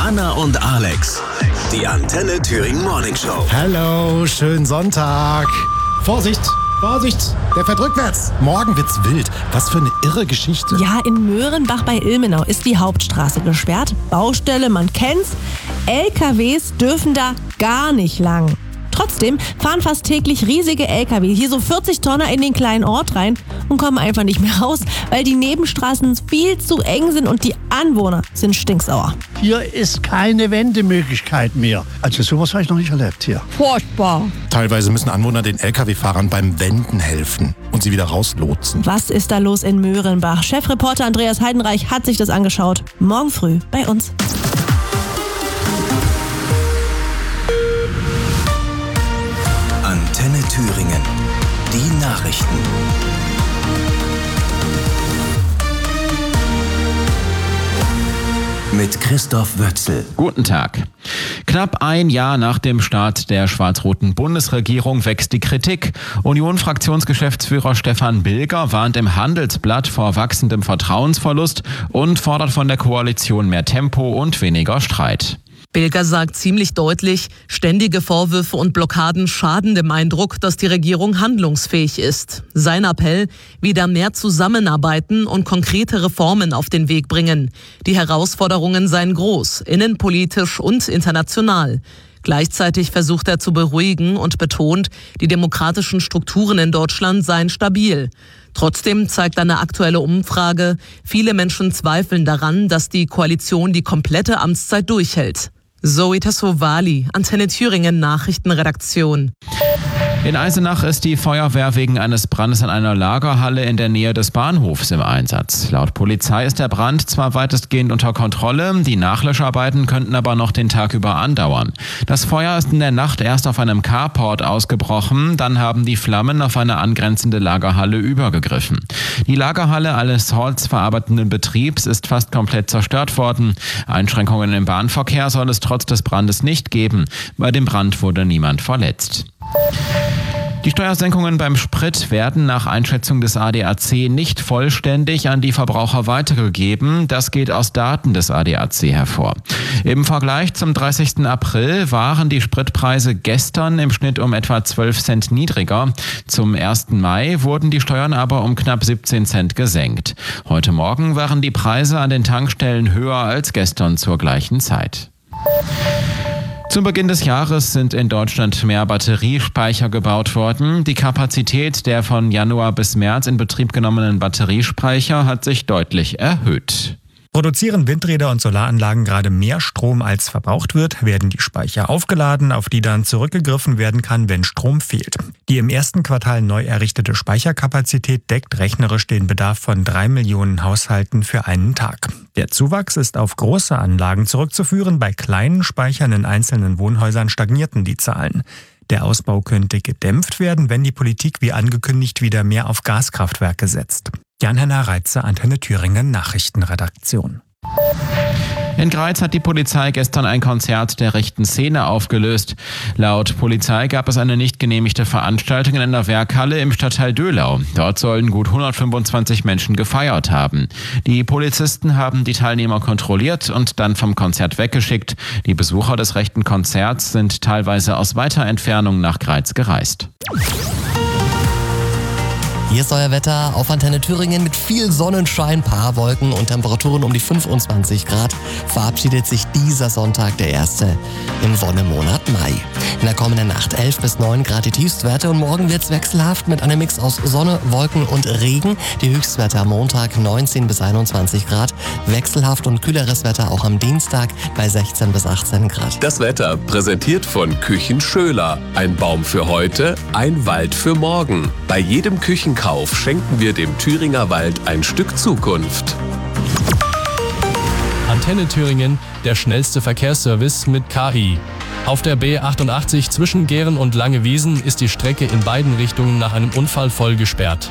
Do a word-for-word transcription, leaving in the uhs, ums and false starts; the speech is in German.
Anna und Alex. Die Antenne Thüringen Morning Show. Hallo, schönen Sonntag. Vorsicht, Vorsicht, der fährt rückwärts. Morgen wird's wild. Was für eine irre Geschichte. Ja, in Möhrenbach bei Ilmenau ist die Hauptstraße gesperrt. Baustelle, man kennt's. L K Ws dürfen da gar nicht lang. Trotzdem fahren fast täglich riesige L K W, hier so vierzig Tonner in den kleinen Ort rein und kommen einfach nicht mehr raus, weil die Nebenstraßen viel zu eng sind und die Anwohner sind stinksauer. Hier ist keine Wendemöglichkeit mehr. Also sowas habe ich noch nicht erlebt hier. Furchtbar. Teilweise müssen Anwohner den L K W-Fahrern beim Wenden helfen und sie wieder rauslotsen. Was ist da los in Möhrenbach? Chefreporter Andreas Heidenreich hat sich das angeschaut. Morgen früh bei uns. Antenne Thüringen. Die Nachrichten. Mit Christoph Wötzel. Guten Tag. Knapp ein Jahr nach dem Start der schwarz-roten Bundesregierung wächst die Kritik. Union-Fraktionsgeschäftsführer Stefan Bilger warnt im Handelsblatt vor wachsendem Vertrauensverlust und fordert von der Koalition mehr Tempo und weniger Streit. Bilger sagt ziemlich deutlich, ständige Vorwürfe und Blockaden schaden dem Eindruck, dass die Regierung handlungsfähig ist. Sein Appell: wieder mehr zusammenarbeiten und konkrete Reformen auf den Weg bringen. Die Herausforderungen seien groß, innenpolitisch und international. Gleichzeitig versucht er zu beruhigen und betont, die demokratischen Strukturen in Deutschland seien stabil. Trotzdem zeigt eine aktuelle Umfrage, viele Menschen zweifeln daran, dass die Koalition die komplette Amtszeit durchhält. Zoe Tassovali, Antenne Thüringen Nachrichtenredaktion. In Eisenach ist die Feuerwehr wegen eines Brandes in einer Lagerhalle in der Nähe des Bahnhofs im Einsatz. Laut Polizei ist der Brand zwar weitestgehend unter Kontrolle, die Nachlöscharbeiten könnten aber noch den Tag über andauern. Das Feuer ist in der Nacht erst auf einem Carport ausgebrochen, dann haben die Flammen auf eine angrenzende Lagerhalle übergegriffen. Die Lagerhalle eines holzverarbeitenden Betriebs ist fast komplett zerstört worden. Einschränkungen im Bahnverkehr soll es trotz des Brandes nicht geben. Bei dem Brand wurde niemand verletzt. Die Steuersenkungen beim Sprit werden nach Einschätzung des A D A C nicht vollständig an die Verbraucher weitergegeben. Das geht aus Daten des A D A C hervor. Im Vergleich zum dreißigsten April waren die Spritpreise gestern im Schnitt um etwa zwölf Cent niedriger. Zum ersten Mai wurden die Steuern aber um knapp siebzehn Cent gesenkt. Heute Morgen waren die Preise an den Tankstellen höher als gestern zur gleichen Zeit. Zum Beginn des Jahres sind in Deutschland mehr Batteriespeicher gebaut worden. Die Kapazität der von Januar bis März in Betrieb genommenen Batteriespeicher hat sich deutlich erhöht. Produzieren Windräder und Solaranlagen gerade mehr Strom als verbraucht wird, werden die Speicher aufgeladen, auf die dann zurückgegriffen werden kann, wenn Strom fehlt. Die im ersten Quartal neu errichtete Speicherkapazität deckt rechnerisch den Bedarf von drei Millionen Haushalten für einen Tag. Der Zuwachs ist auf große Anlagen zurückzuführen, bei kleinen Speichern in einzelnen Wohnhäusern stagnierten die Zahlen. Der Ausbau könnte gedämpft werden, wenn die Politik wie angekündigt wieder mehr auf Gaskraftwerke setzt. Jan-Henner Reitze, Antenne Thüringen Nachrichtenredaktion. In Greiz hat die Polizei gestern ein Konzert der rechten Szene aufgelöst. Laut Polizei gab es eine nicht genehmigte Veranstaltung in einer Werkhalle im Stadtteil Döhlau. Dort sollen gut hundertfünfundzwanzig Menschen gefeiert haben. Die Polizisten haben die Teilnehmer kontrolliert und dann vom Konzert weggeschickt. Die Besucher des rechten Konzerts sind teilweise aus weiter Entfernung nach Greiz gereist. Hier ist euer Wetter auf Antenne Thüringen mit viel Sonnenschein, paar Wolken und Temperaturen um die fünfundzwanzig Grad. Verabschiedet sich dieser Sonntag, der erste im Wonnemonat Mai. In der kommenden Nacht elf bis neun Grad die Tiefstwerte und morgen wird's wechselhaft mit einem Mix aus Sonne, Wolken und Regen. Die Höchstwerte am Montag neunzehn bis einundzwanzig Grad. Wechselhaft und kühleres Wetter auch am Dienstag bei sechzehn bis achtzehn Grad. Das Wetter präsentiert von Küchen Schöler. Ein Baum für heute, ein Wald für morgen. Bei jedem Küchenkauf schenken wir dem Thüringer Wald ein Stück Zukunft. Antenne Thüringen, der schnellste Verkehrsservice mit K I. Auf der B achtundachtzig zwischen Gehren und Langewiesen ist die Strecke in beiden Richtungen nach einem Unfall voll gesperrt.